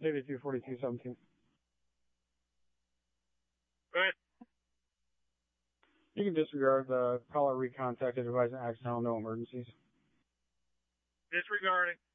824217. Go ahead. You can disregard the caller recontacted advising accidental no emergencies. Disregarding.